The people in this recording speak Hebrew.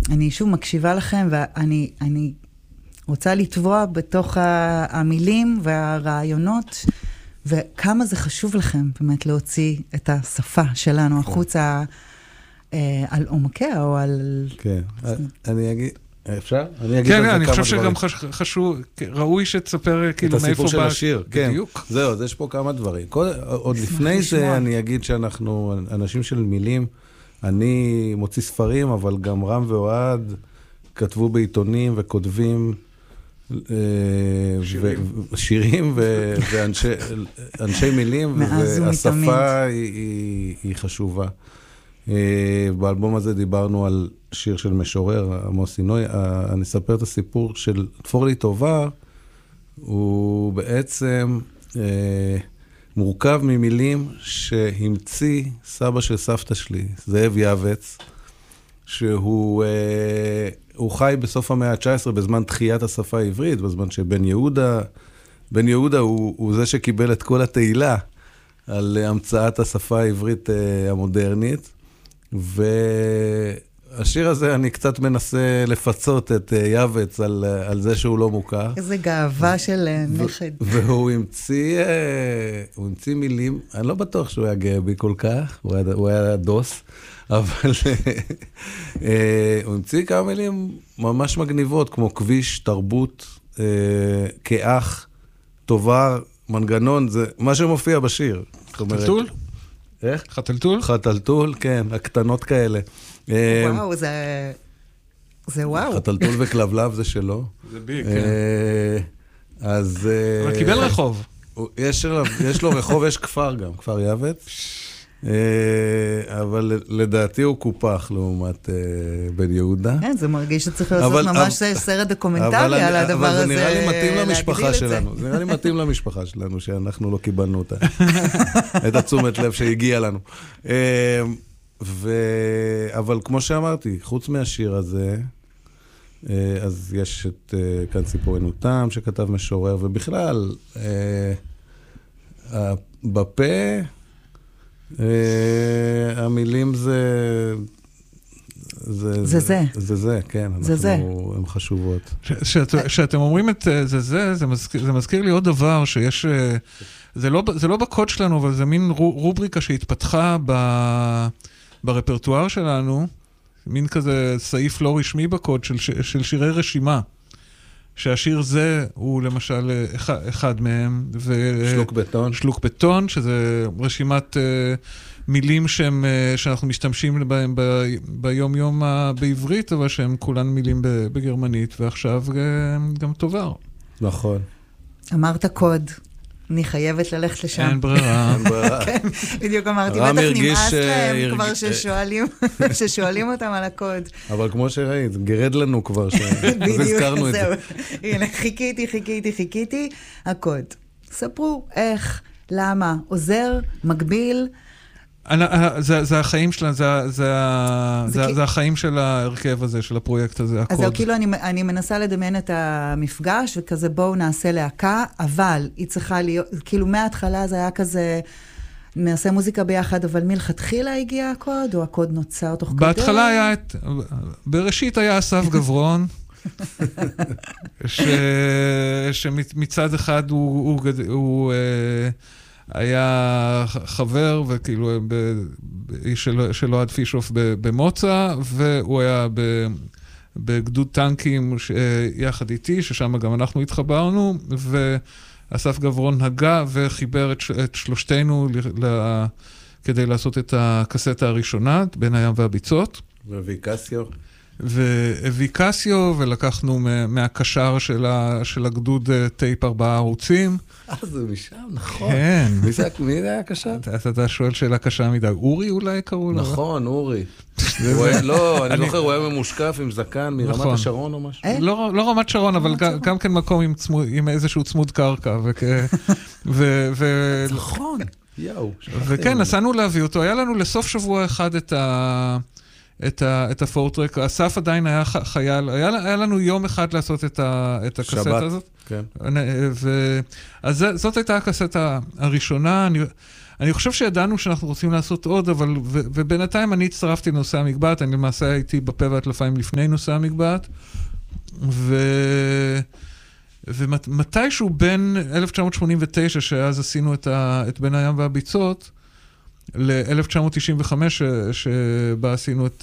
אני שוב מקשיבה לכם, ואני רוצה לטבוע בתוך המילים והרעיונות, וכמה זה חשוב לכם באמת להוציא את השפה שלנו החוצה על עומקיה או על... כן, אני אגיד... אפשר? אני אגיד על זה כמה דברים. כן, אני חושב שגם חשוב, ראוי שתספר כאילו מאיפה בא... את הסיפור של השיר, כן. בדיוק. זהו, אז יש פה כמה דברים. עוד לפני זה אני אגיד שאנחנו אנשים של מילים, אני מוציא ספרים, אבל גם רם ואוהד כתבו בעיתונים וכותבים שירים ואנשי מילים, והשפה היא חשובה. באלבום הזה דיברנו על שיר של משורר, עמוס עינוי. אני אספר את הסיפור של תפור לי טובה, הוא בעצם מורכב ממילים שהמציא סבא של סבתא שלי, זאב יעבץ, שהוא חי בסוף המאה ה-19 בזמן תחיית השפה העברית, בזמן שבן יהודה הוא זה שקיבל את כל התהילה על המצאת השפה העברית המודרנית, והשיר הזה אני קצת מנסה לפצות את יעבץ על זה שהוא לא מוכר. איזה גאווה של נכד. והוא המציא מילים, אני לא בטוח שהוא היה גאה בי כל כך, הוא היה דוס, אבל הוא המציא כמה מילים ממש מגניבות, כמו כביש, תרבות, כאח, טובה, מנגנון, זה מה שמופיע בשיר. חתלתול? איך? חתלתול? חתלתול, כן, הקטנות כאלה. וואו, זה וואו. חתלתול וכלבלב זה שלו. זה בי, כן. אז... אבל קיבל רחוב. יש לו רחוב, יש כפר גם, כפר יעבץ. אבל לדעתי הוא קופח לעומת בן יהודה. כן, זה מרגיש שצריך לעשות ממש סרט דוקומנטרי על הדבר הזה. אבל זה נראה לי מתאים למשפחה שלנו. זה נראה לי מתאים למשפחה שלנו, שאנחנו לא קיבלנו אותה. את התשומת לב שהגיע לנו. אבל כמו שאמרתי, חוץ מהשיר הזה, אז יש את כאן סיפורנו תם, שכתב משורר, ובכלל, בפה, המילים זה, כן, הן חשובות. שאתם אומרים את זה מזכיר לי עוד דבר שיש, זה לא בקוד שלנו, אבל זה מין רובריקה שהתפתחה ברפרטואר שלנו, מין כזה סעיף לא רשמי בקוד של שירי רשימה. שהשיר זה הוא למשל אחד מהם. שלוק בטון. שלוק בטון, שזה רשימת מילים שאנחנו משתמשים בהם ביום יום בעברית, אבל שהם כולן מילים בגרמנית, ועכשיו גם טובר. נכון. אמרת קוד. אני חייבת ללכת לשם. אין ברירה. כן, בדיוק אמרתי, בטח נמאס להם כבר ששואלים אותם על הקוד. אבל כמו שראית, גרד לנו כבר, אז הזכרנו את זה. הנה, חיכיתי, הקוד. ספרו איך, למה, עוזר, מגביל. זה החיים שלנו, זה החיים של ההרכב הזה, של הפרויקט הזה, הקוד. אז זהו, כאילו אני מנסה לדמיין את המפגש, וכזה בואו נעשה להקה, אבל היא צריכה להיות, כאילו מההתחלה זה היה כזה, נעשה מוזיקה ביחד, אבל מלכתחילה הגיע הקוד, או הקוד נוצר תוך כדי? בהתחלה היה בראשית היה אסף גברון, שמצד אחד הוא היה חבר, וכאילו של אוהד פישוף במוצא, והוא היה בגדוד טנקים יחד איתי, ששם גם אנחנו התחברנו, ואסף גברון הגה וחיבר את שלושתנו כדי לעשות את הקסטה הראשונה, בין הים והביצות. וויקסיו, ולקחנו מהקשר של הגדוד טייפ 4 ערוצים. זה משם, נכון. כן. מי זה היה הקשר? אתה שואל שאלה קשה מדי. אורי אולי קראו לו? נכון, אורי. לא, אני זוכר, הוא היה ממושקף עם זקן מרמת השרון או משהו. לא רמת שרון, אבל גם כן מקום עם איזשהו צמוד קרקע. נכון. יאו. וכן, נסענו להביא אותו. היה לנו לסוף שבוע אחד את הפורטרק, אסף עדיין היה חייל, היה לנו יום אחד לעשות את הקסטה הזאת. כן. אז זאת הייתה הקסטה הראשונה, אני חושב שידענו שאנחנו רוצים לעשות עוד, אבל, ובינתיים אני הצטרפתי לנושא המגבעת, אני למעשה הייתי בפה והטלפיים לפני נושא המגבעת, ומתישהו בין 1989, שאז עשינו את בין הים והביצות, ל-1995, שבה עשינו את